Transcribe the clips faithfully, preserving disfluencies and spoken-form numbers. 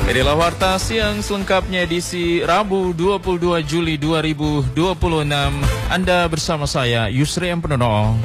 Inilah Warta Siang selengkapnya edisi Rabu dua puluh dua Juli dua ribu dua puluh enam. Anda bersama saya Yusri M. Penono.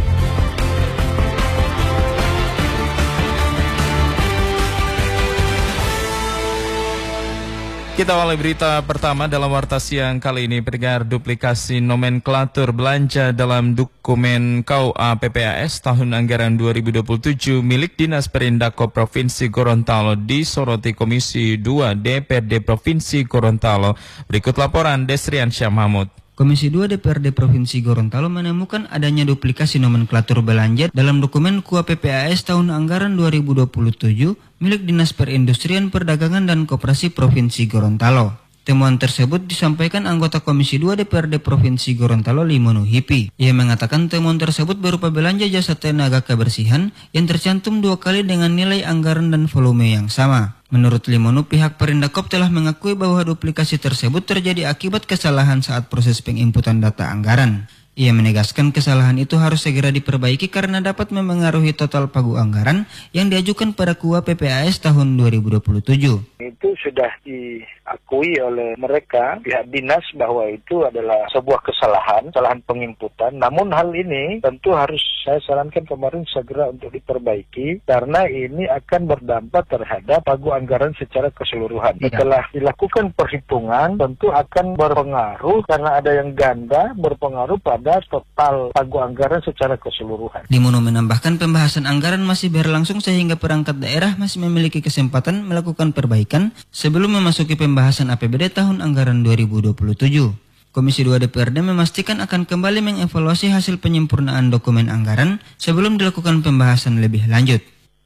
Kita awali berita pertama dalam Warta Siang kali ini. Pendengar, duplikasi nomenklatur belanja dalam dokumen K U A P P A S tahun anggaran dua ribu dua puluh tujuh milik Dinas Perindako Provinsi Gorontalo disoroti Komisi dua D P R D Provinsi Gorontalo. Berikut laporan Desrian Syah Mahmud. Komisi dua D P R D Provinsi Gorontalo menemukan adanya duplikasi nomenklatur belanja dalam dokumen K U A P P A S tahun anggaran dua ribu dua puluh tujuh milik Dinas Perindustrian Perdagangan dan Koperasi Provinsi Gorontalo. Temuan tersebut disampaikan anggota Komisi dua D P R D Provinsi Gorontalo Limono Hipi. Ia mengatakan temuan tersebut berupa belanja jasa tenaga kebersihan yang tercantum dua kali dengan nilai anggaran dan volume yang sama. Menurut Limono, pihak Perindakop telah mengakui bahwa duplikasi tersebut terjadi akibat kesalahan saat proses penginputan data anggaran. Ia menegaskan kesalahan itu harus segera diperbaiki karena dapat memengaruhi total pagu anggaran yang diajukan pada K U A P P A S tahun dua ribu dua puluh tujuh. Itu sudah diakui oleh mereka, pihak dinas, bahwa itu adalah sebuah kesalahan, kesalahan penginputan. Namun hal ini tentu harus saya sarankan kemarin segera untuk diperbaiki karena ini akan berdampak terhadap pagu anggaran secara keseluruhan. Ya. Setelah dilakukan perhitungan tentu akan berpengaruh karena ada yang ganda, berpengaruh pada total pagu anggaran secara keseluruhan. Limono menambahkan pembahasan anggaran masih berlangsung sehingga perangkat daerah masih memiliki kesempatan melakukan perbaikan sebelum memasuki pembahasan A P B D tahun anggaran dua ribu dua puluh tujuh. Komisi dua D P R D memastikan akan kembali mengevaluasi hasil penyempurnaan dokumen anggaran sebelum dilakukan pembahasan lebih lanjut.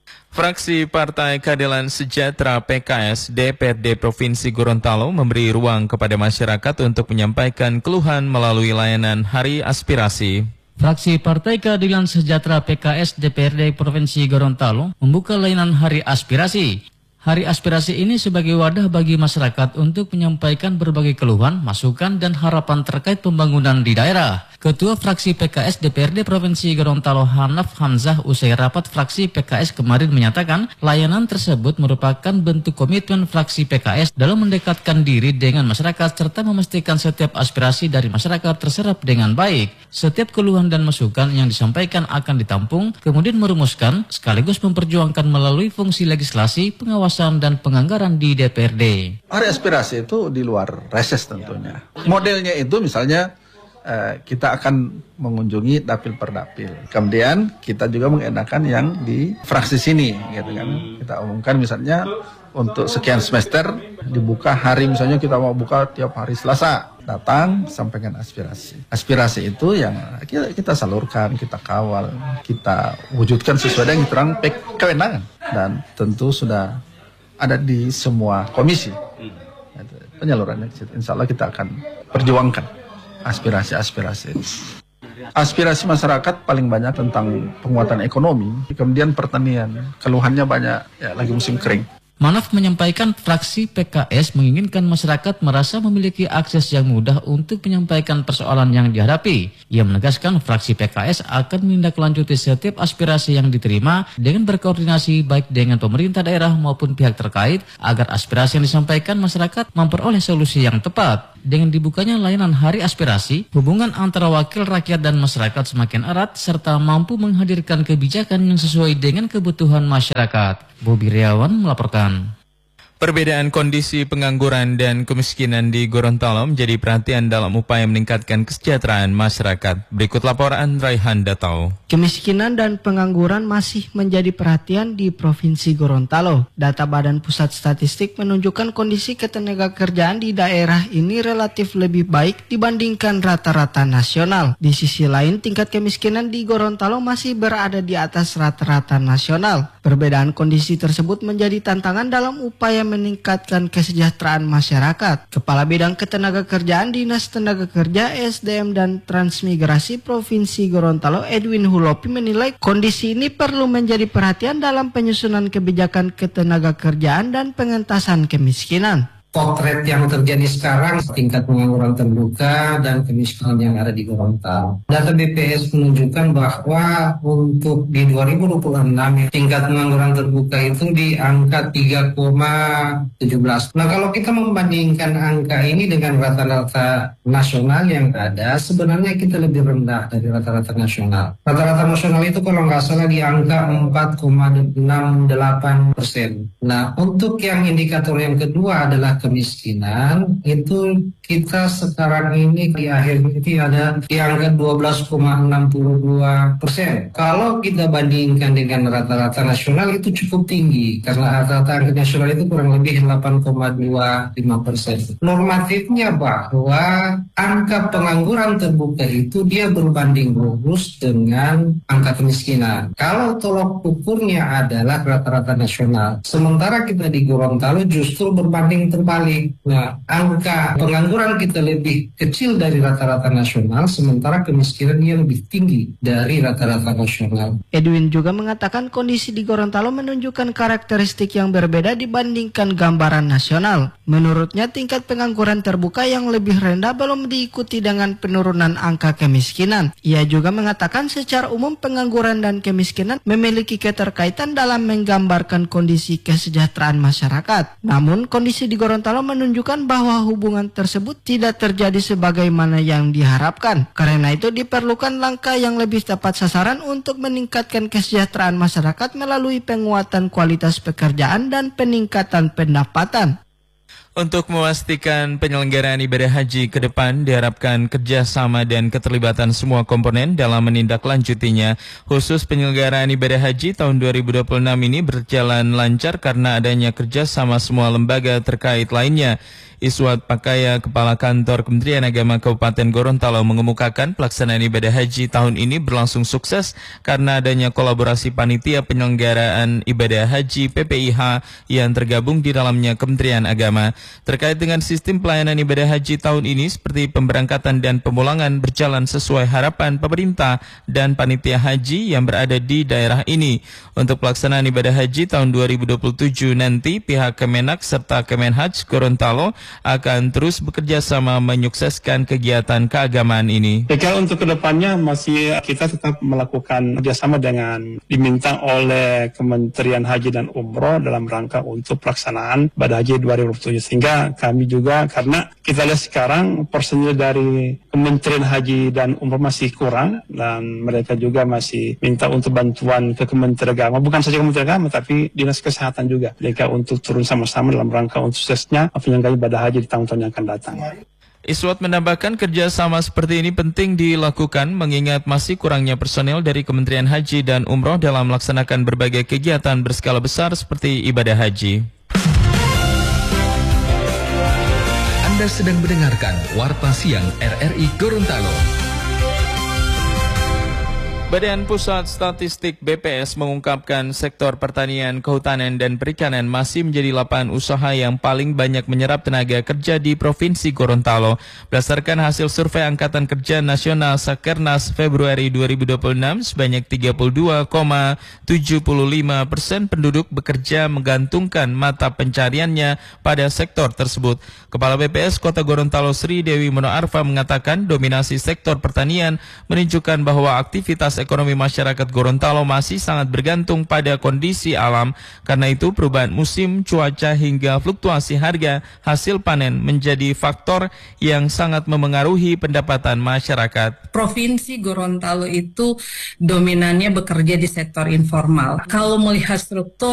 Fraksi Partai Keadilan Sejahtera P K S D P R D Provinsi Gorontalo memberi ruang kepada masyarakat untuk menyampaikan keluhan melalui layanan Hari Aspirasi. Fraksi Partai Keadilan Sejahtera P K S D P R D Provinsi Gorontalo membuka layanan Hari Aspirasi. Hari Aspirasi ini sebagai wadah bagi masyarakat untuk menyampaikan berbagai keluhan, masukan, dan harapan terkait pembangunan di daerah. Ketua Fraksi P K S D P R D Provinsi Gorontalo Hanaf Hamzah usai rapat Fraksi P K S kemarin menyatakan layanan tersebut merupakan bentuk komitmen Fraksi P K S dalam mendekatkan diri dengan masyarakat serta memastikan setiap aspirasi dari masyarakat terserap dengan baik. Setiap keluhan dan masukan yang disampaikan akan ditampung, kemudian merumuskan sekaligus memperjuangkan melalui fungsi legislasi, pengawasan, dan penganggaran di D P R D. Hari aspirasi itu di luar reses tentunya. Modelnya itu misalnya eh, kita akan mengunjungi dapil per dapil. Kemudian kita juga mengenakan yang di fraksi sini, gitu kan. Kita umumkan misalnya untuk sekian semester dibuka hari, misalnya kita mau buka tiap hari Selasa. Datang, sampaikan aspirasi. Aspirasi itu yang kita, kita salurkan, kita kawal, kita wujudkan sesuai dengan terang kewenangan. Dan tentu sudah ada di semua komisi. Penyalurannya, insya Allah kita akan perjuangkan aspirasi-aspirasi. Aspirasi masyarakat paling banyak tentang penguatan ekonomi, kemudian pertanian, keluhannya banyak, ya lagi musim kering. Manaf menyampaikan fraksi P K S menginginkan masyarakat merasa memiliki akses yang mudah untuk menyampaikan persoalan yang dihadapi. Ia menegaskan fraksi P K S akan menindaklanjuti setiap aspirasi yang diterima dengan berkoordinasi baik dengan pemerintah daerah maupun pihak terkait agar aspirasi yang disampaikan masyarakat memperoleh solusi yang tepat. Dengan dibukanya layanan Hari Aspirasi, hubungan antara wakil rakyat dan masyarakat semakin erat serta mampu menghadirkan kebijakan yang sesuai dengan kebutuhan masyarakat. Bobi Riawan melaporkan. Perbedaan kondisi pengangguran dan kemiskinan di Gorontalo menjadi perhatian dalam upaya meningkatkan kesejahteraan masyarakat. Berikut laporan Raihan Datau. Kemiskinan dan pengangguran masih menjadi perhatian di Provinsi Gorontalo. Data Badan Pusat Statistik menunjukkan kondisi ketenagakerjaan di daerah ini relatif lebih baik dibandingkan rata-rata nasional. Di sisi lain, tingkat kemiskinan di Gorontalo masih berada di atas rata-rata nasional. Perbedaan kondisi tersebut menjadi tantangan dalam upaya meningkatkan kesejahteraan masyarakat. Kepala Bidang Ketenagakerjaan Dinas Tenaga Kerja, S D M dan Transmigrasi Provinsi Gorontalo Edwin Hulopi menilai kondisi ini perlu menjadi perhatian dalam penyusunan kebijakan ketenagakerjaan dan pengentasan kemiskinan. potret yang terjadi sekarang, tingkat pengangguran terbuka dan kemiskinan yang ada di Gorontalo. Data B P S menunjukkan bahwa untuk di dua ribu dua puluh enam tingkat pengangguran terbuka itu di angka tiga koma tujuh belas. Nah, kalau kita membandingkan angka ini dengan rata-rata nasional yang ada, sebenarnya kita lebih rendah dari rata-rata nasional. Rata-rata nasional itu kalau nggak salah di angka empat koma enam delapan persen. Nah, untuk yang indikator yang kedua adalah kemiskinan, itu kita sekarang ini di akhir ini ada di angka dua belas koma enam dua persen. Kalau kita bandingkan dengan rata-rata nasional itu cukup tinggi, karena rata-rata nasional itu kurang lebih delapan koma dua lima persen. Normatifnya bahwa angka pengangguran terbuka itu dia berbanding lurus dengan angka kemiskinan. Kalau tolok ukurnya adalah rata-rata nasional, sementara kita di Gorontalo justru berbanding terbalik. Nah, angka pengangguran kita lebih kecil dari rata-rata nasional, sementara kemiskinan dia lebih tinggi dari rata-rata nasional. Edwin juga mengatakan kondisi di Gorontalo menunjukkan karakteristik yang berbeda dibandingkan gambaran nasional. Menurutnya, tingkat pengangguran terbuka yang lebih rendah belum diikuti dengan penurunan angka kemiskinan. Ia juga mengatakan secara umum pengangguran dan kemiskinan memiliki keterkaitan dalam menggambarkan kondisi kesejahteraan masyarakat. Namun, kondisi di Gorontalo menunjukkan bahwa hubungan tersebut tidak terjadi sebagaimana yang diharapkan. Karena itu diperlukan langkah yang lebih tepat sasaran untuk meningkatkan kesejahteraan masyarakat melalui penguatan kualitas pekerjaan dan peningkatan pendapatan. Untuk memastikan penyelenggaraan ibadah haji ke depan diharapkan kerjasama dan keterlibatan semua komponen dalam menindaklanjutinya. Khusus penyelenggaraan ibadah haji tahun dua ribu dua puluh enam ini berjalan lancar karena adanya kerjasama semua lembaga terkait lainnya. Iswat Pakaya, Kepala Kantor Kementerian Agama Kabupaten Gorontalo mengemukakan pelaksanaan ibadah haji tahun ini berlangsung sukses karena adanya kolaborasi panitia penyelenggaraan ibadah haji P P I H yang tergabung di dalamnya Kementerian Agama. Terkait dengan sistem pelayanan ibadah haji tahun ini seperti pemberangkatan dan pemulangan berjalan sesuai harapan pemerintah dan panitia haji yang berada di daerah ini. Untuk pelaksanaan ibadah haji tahun dua ribu dua puluh tujuh nanti pihak Kemenak serta Kemenhaj Gorontalo akan terus bekerja sama menyukseskan kegiatan keagamaan ini. Kalau untuk kedepannya masih kita tetap melakukan kerjasama dengan diminta oleh Kementerian Haji dan Umroh dalam rangka untuk pelaksanaan ibadah haji dua ribu dua puluh tujuh. Sehingga kami juga, karena kita lihat sekarang personil dari Kementerian Haji dan Umroh masih kurang dan mereka juga masih minta untuk bantuan ke Kementerian Agama, bukan saja Kementerian Agama tapi Dinas Kesehatan juga. Mereka untuk turun sama-sama dalam rangka untuk suksesnya penyelenggaraan ibadah haji di tahun-tahun yang akan datang. Iswat menambahkan kerjasama seperti ini penting dilakukan mengingat masih kurangnya personel dari Kementerian Haji dan Umroh dalam melaksanakan berbagai kegiatan berskala besar seperti ibadah haji. Anda sedang mendengarkan Warta Siang R R I Gorontalo. Badan Pusat Statistik B P S mengungkapkan sektor pertanian, kehutanan, dan perikanan masih menjadi lapangan usaha yang paling banyak menyerap tenaga kerja di Provinsi Gorontalo. Berdasarkan hasil survei Angkatan Kerja Nasional Sakernas Februari dua ribu dua puluh enam, sebanyak tiga puluh dua koma tujuh lima persen penduduk bekerja menggantungkan mata pencariannya pada sektor tersebut. Kepala B P S Kota Gorontalo Sri Dewi Monoarfa mengatakan dominasi sektor pertanian menunjukkan bahwa aktivitas ekonomi masyarakat Gorontalo masih sangat bergantung pada kondisi alam. Karena itu perubahan musim, cuaca hingga fluktuasi harga hasil panen menjadi faktor yang sangat memengaruhi pendapatan masyarakat. Provinsi Gorontalo itu dominannya bekerja di sektor informal. Kalau melihat struktur